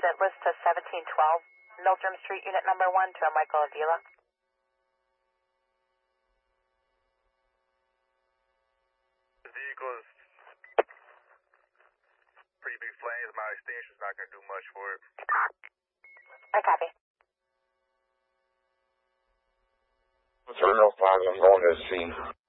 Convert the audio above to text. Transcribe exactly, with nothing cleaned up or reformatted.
transit list to seventeen twelve, Mildrum Street, unit number one, to a Michael Avila. The vehicle's pretty big flames. My extinguisher's not going to do much for it. I copy. Terminal five, I'm going to the scene.